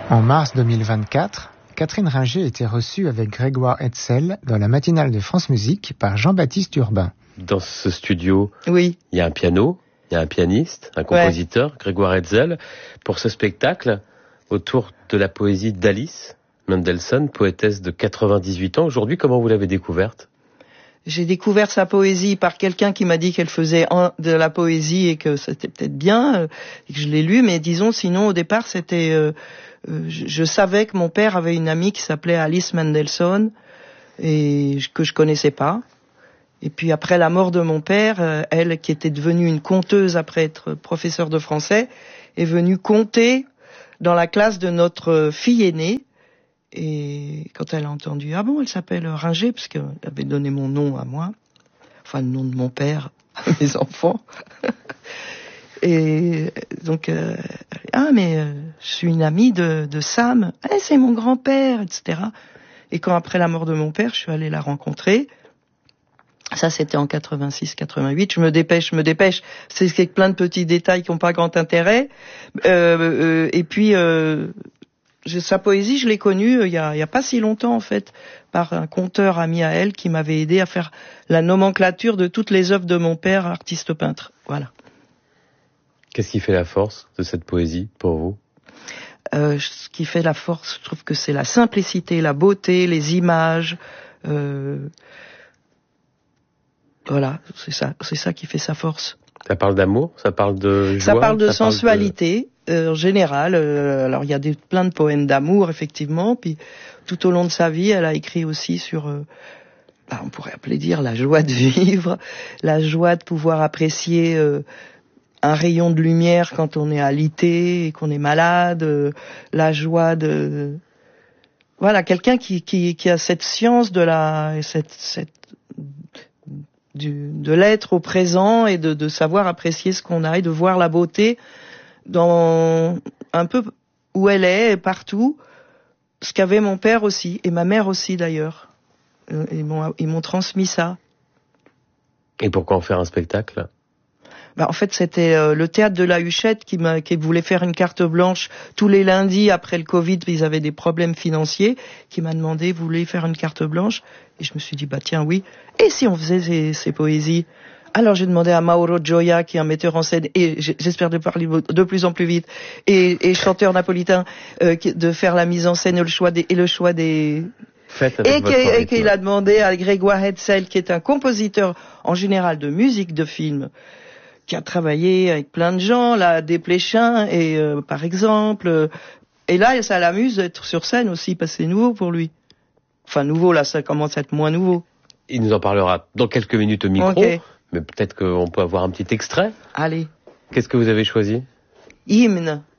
En mars 2024, Catherine Ringer était reçue avec Grégoire Hetzel dans la matinale de France Musique par Jean-Baptiste Urbain. Dans ce studio, oui, il y a un piano, il y a un pianiste, un compositeur, Grégoire Hetzel, pour ce spectacle autour de la poésie d'Alice Mendelssohn, poétesse de 98 ans. Aujourd'hui, comment vous l'avez découverte ? J'ai découvert sa poésie par quelqu'un qui m'a dit qu'elle faisait de la poésie et que c'était peut-être bien, et que je l'ai lu, mais disons, sinon, au départ, c'était... je savais que mon père avait une amie qui s'appelait Alice Mendelssohn, et que je connaissais pas. Et puis après la mort de mon père, elle, qui était devenue une conteuse après être professeure de français, est venue conter dans la classe de notre fille aînée. Et quand elle a entendu, ah bon, elle s'appelle Ringer, parce qu'elle avait donné mon nom à moi, enfin le nom de mon père à mes enfants. Et donc, je suis une amie de Sam, c'est mon grand-père, etc. Et quand après la mort de mon père, je suis allée la rencontrer. Ça, c'était en 86-88. Je me dépêche. C'est plein de petits détails qui n'ont pas grand intérêt. Et puis... sa poésie, je l'ai connue il y a pas si longtemps en fait, par un conteur ami à elle qui m'avait aidé à faire la nomenclature de toutes les œuvres de mon père, artiste peintre. Voilà. Qu'est-ce qui fait la force de cette poésie pour vous ? Ce qui fait la force, je trouve que c'est la simplicité, la beauté, les images. Voilà, c'est ça qui fait sa force. Ça parle d'amour, ça parle de joie, ça parle de sensualité. En général, alors il y a plein de poèmes d'amour effectivement, puis tout au long de sa vie, elle a écrit aussi sur, on pourrait dire la joie de vivre, la joie de pouvoir apprécier un rayon de lumière quand on est alité et qu'on est malade, la joie de, voilà, quelqu'un qui a cette science de de l'être au présent et de savoir apprécier ce qu'on a et de voir la beauté dans un peu où elle est, partout, ce qu'avait mon père aussi, et ma mère aussi d'ailleurs. Ils m'ont transmis ça. Et pourquoi en faire un spectacle ? En fait, c'était le théâtre de la Huchette qui voulait faire une carte blanche tous les lundis après le Covid, ils avaient des problèmes financiers, qui m'a demandé, vous voulez faire une carte blanche ? Et je me suis dit, tiens, oui. Et si on faisait ces poésies ? Alors j'ai demandé à Mauro Gioia, qui est un metteur en scène, et j'espère de parler de plus en plus vite, et chanteur napolitain, de faire la mise en scène et le choix des... Et qu'il a demandé à Grégoire Hetzel, qui est un compositeur en général de musique de film, qui a travaillé avec plein de gens, là, Desplechin, et par exemple, et là ça l'amuse d'être sur scène aussi, parce que c'est nouveau pour lui. Enfin nouveau, là ça commence à être moins nouveau. Il nous en parlera dans quelques minutes au micro. Okay. Mais peut-être qu'on peut avoir un petit extrait. Allez. Qu'est-ce que vous avez choisi ? Hymne.